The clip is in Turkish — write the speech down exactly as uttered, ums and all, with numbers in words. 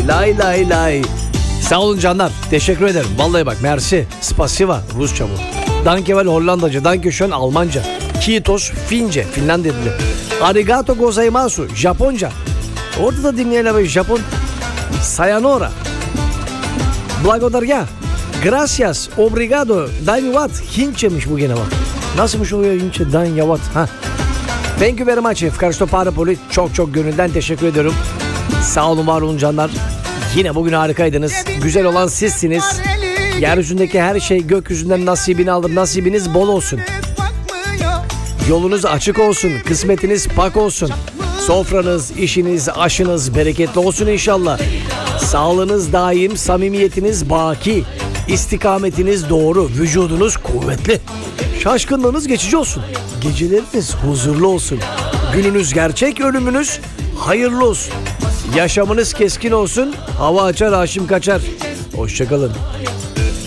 Lay lay lay. Sağ olun canlar. Teşekkür ederim. Vallahi bak merci. Spasiba Rusça bu. Dankevel Hollandaca. Dankeschön Almanca. Kiitos Fince. Finlandiya dili. Arigato gozaimasu Japonca. Orada da dinleyelim Japon. Sayonara. Благодаря. Gracias. Obrigado. Danyavat. Hintçemiş bu gene bak. Nasılmış oluyor Hintçe? Danyavat. Ha. Thank you very much. Efkarsto Parapoli. Çok çok gönülden teşekkür ediyorum. Sağ olun, var olun canlar. Yine bugün harikaydınız. Güzel olan sizsiniz. Yeryüzündeki her şey gökyüzünden nasibini alır. Nasibiniz bol olsun. Yolunuz açık olsun. Kısmetiniz pak olsun. Sofranız, işiniz, aşınız bereketli olsun inşallah. Sağlığınız daim, samimiyetiniz baki. İstikametiniz doğru, vücudunuz kuvvetli. Şaşkınlığınız geçici olsun. Geceleriniz huzurlu olsun. Gününüz gerçek, ölümünüz hayırlı olsun. Yaşamınız keskin olsun. Hava açar, haşim kaçar. Hoşçakalın.